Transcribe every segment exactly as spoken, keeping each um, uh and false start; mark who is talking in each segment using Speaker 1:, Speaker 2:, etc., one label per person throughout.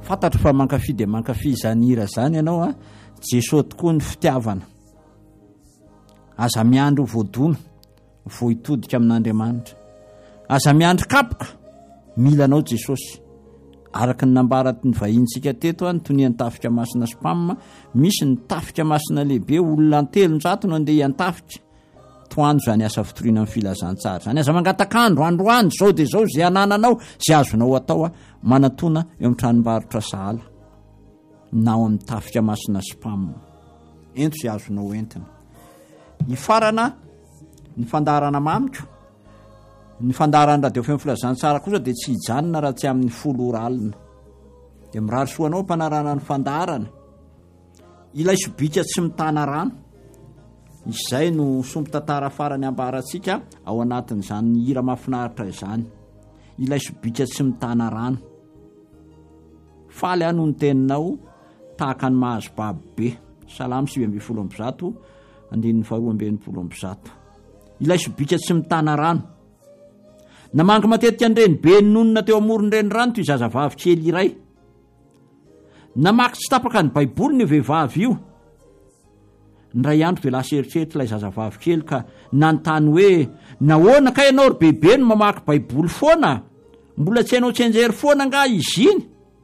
Speaker 1: fantatra fa mankafy dia mankafy izany hira zany ianao a Jesosy tokoa ny fitiavana aza miandro voadona vo hitodika amin'Andriamanitra aza miandro kapoka mila anao Jesosy araka ny nambarany ny vahintsika teto a ny tonian'ny tafika masina spam misy ny tafika masina lehibe olona telonjato no andeha hiantafika toandro zany asa fitoriana amin'ny filazantsara zany aza mangatakandro androany zao dia zao zay anananao zay azonao atao a manatona eo amin'ny tranombarotra sahala nao amin'ny tafika masina spam ento zay azonao entina ny farana ny fandarana mamiko ny fandarana radio feo filazantsara kosa dia tsy hijanona raha tsy amin'ny folo ora alina dia mirary soanao mpanarana ny fandarana ilay sobika tsy mitana rano izay no sompo tantara farany ambaratsika ao anatin'izany hira mahafinaritra izany ilay sobika tsy mitana rano faly ano ny teninao tahaka ny mahazo baby be salamy sivy amby folo amby zato andininy faharoa amby enimpolo amby zato ilay sobika tsy mitana rano namangy matetika an'ireny be nonona teo amoron'ireny rano toy zazavavy kely iray namaky tsy tapaka ny baiboly ny vehivavy io ny ray andro dia lasa eritreritra ilay zazavavy kely ka nanontany hoe nahoana ka ianao ry bebe no mamaky baiboly foana mbola tsy hainao tsenjery foana nga izy iny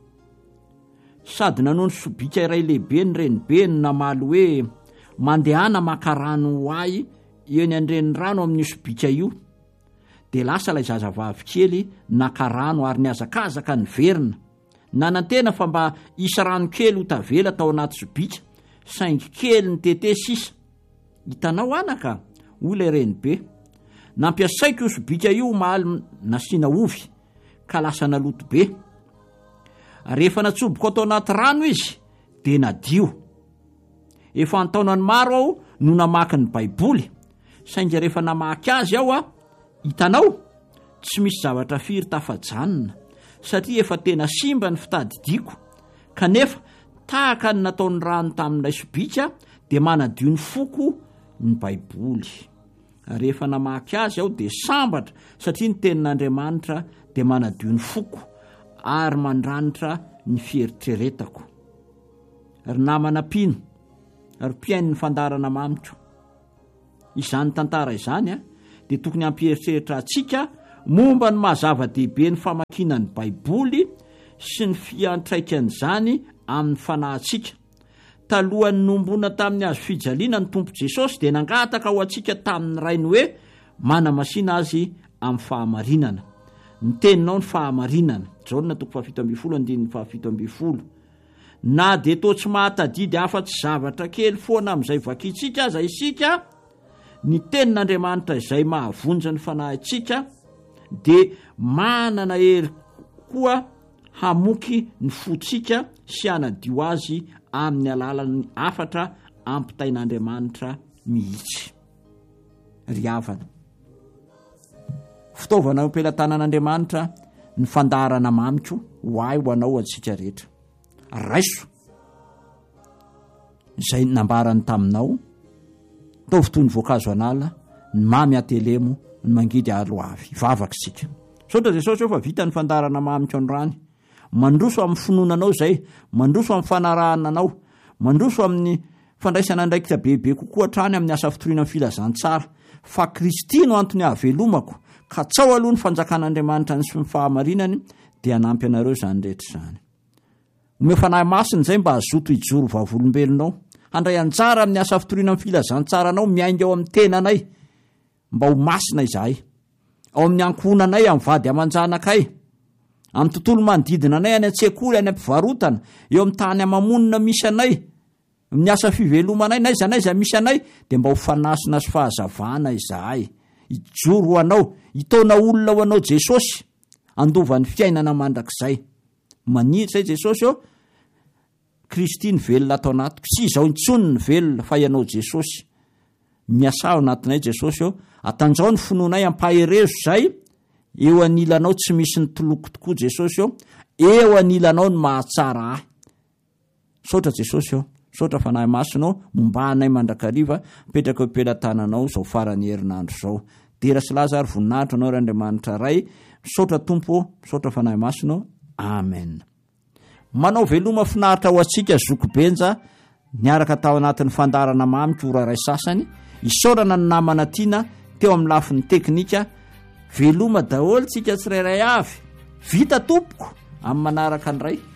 Speaker 1: sady nanao ny sobika iray lehibe ny reny be no namaly hoe mandehana maka rano ho ahy eny andreny rano amin'io sobika io dia lasa ilay zazavavy kely naka rano ary niazakazaka ny verina nanantena fa mba isa rano kely ho tavela tao anaty sobika saingy kely ny tete sisa hitanao anaka hoy ilay reny be nampiasaiko io sobika io mahaly nasiana ovy ka lasa naloto be rehefa natsoboko atao anaty rano izy dia nadio efa antaonany maro aho no namaky ny baiboly saingy rehefa namaky azy aho a hitanao tsy misy zavatra firy tafajanona satria efa tena simba ny fitadidiako kanefa tahaka ny nataon'ny rano tamin'ilay sobika dia manadio ny foko ny baiboly rehefa namaky azy aho dia sambatra satria ny tenin'Andriamanitra dia manadio ny foko ary mandranitra ny fieritreretako ry namana pino ry mpiainy ny fandarana mamiko izany tantara izany a dia tokony hampieritreritra antsika momba ny mahazava-dehibe ny famakinany baiboly sy ny fiantraikan'izany amin'ny fanahintsika talohany nombona tamin'ny azo fijaliana ny tompo Jesosy dia nangataka ho antsika tamin'ny rainy hoe manamasiana azy amin'ny fahamarinana ny teninao ny fahamarinana jaona toko fahafito amby folo andininy fahafito amby folo na dia toa tsy mahatadidy afa-tsy zavatra kely foana amin'izay vakitsika aza isika ny tenin'Andriamanitra izay mahavonja ny fanahintsika dia manana hery koa hamoky ny fotsika sy hanadio azy amin'ny alalany afatra ampitain'Andriamanitra mihitsy ry havana fitaovana ampelantanan'Andriamanitra ny fandarana mamiko ho ahy ho anao antsika rehetra raiso izay nambarany taminao tao fotoy ny voankazo anala ny mamy atelemo ny mangidy alo avy vavaka sika saotra Jesosy eo fa vita ny fandarana mamiko androany mandroso amin'ny finoananao zay mandroso amin'ny fanarahananao mandroso amin'ny fandraisana ndraikitra bebe kokoa hatrany amin'ny asa fitoriana amin'ny filazantsara fa Kristy no antony hahavelomako ka tsao aloha ny fanjakan'Andriamanitra ny sy ny fahamarinany dia hanampy anareo zany rehetra zany omeo fanahy masiny zay mba hazoto hijoro vavolombelonao handray anjara amin'ny asa fitoriana amin'ny filazantsaranao miainga ao amin'ny tenanay mba ho masina izahay ao amin'ny ankohonanay amin'ny vady aman-janakay amin'ny tontolo manodidina anay any an-tsekoly any am-pivarotana eo amin'ny tany amamonina misy anay miasa fivelomanay naiza naiza misy anay dia mba ho fanasina sy fahazavana izahay ijoro ho anao hitaona olona ho anao Jesosy andovan'ny fiainana mandrakizay maniry zay Jesosy eo Kristy ny velona atao anatiko tsy izao intsony ny velona fa ianao Jesosy miasa ao anatinay Jesosy eo atanjao ny finoanay ampaherezo zay eo anilanao tsy misy ny toloko tokoa Jesosy eo eo anilanao ny mahatsara ahy saotra Jesosy eo saotra fanahy masinao momba anay mandrakariva mipetraka eo ampelantananao zao farany herinandro zao dera sy lazary voninahitra anao ry Andriamanitra ray misaotra tompo misaotra fanahy masinao amen manao veloma finaritra ho antsika zokobenja niaraka tao anatin'ny fandarana mamika oraray sasany isaorana ny namana tiana teo amin'ny lafin'ny teknika veloma daholo tsika tsirairay avy vita tompoko amin'ny manaraka ny ray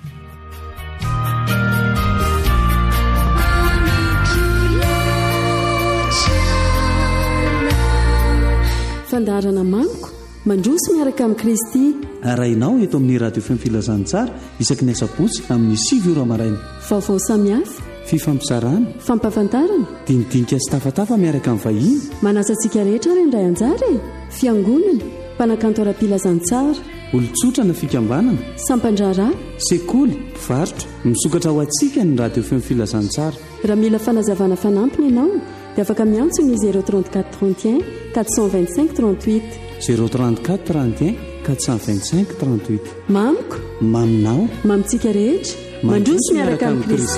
Speaker 2: fandarana mamiko mandroso miaraka amin'ny kristy
Speaker 3: arahinao eto amin'ny radio fm filazantsara isaky ny asabotsy amin'ny sivy ora maraina
Speaker 2: vaovao samihafa
Speaker 3: fifampizarana
Speaker 2: fampahafantarana
Speaker 3: dinidinika sy tafatafa miaraka amin'ny vahiny
Speaker 2: manasa antsika rehetra ry indray anjara e fiangonana mpanakanto ara-pilazantsara
Speaker 3: olotsotra na fikambanana
Speaker 2: sampandrara
Speaker 3: sekoly mpivarotra misokatra ho atsika ny radio fm filazantsara
Speaker 2: raha mila fanazavana fanampiny ianao dia afaka miantsona i zéro trente-quatre trente et un quatre cent vingt-cinq trente-huit
Speaker 3: zéro trente-quatre trente et un quatre cent vingt-cinq trente-huit
Speaker 2: mamiko
Speaker 3: maminao
Speaker 2: mamitsika rehetra mandroso miaraka amin'ny kristy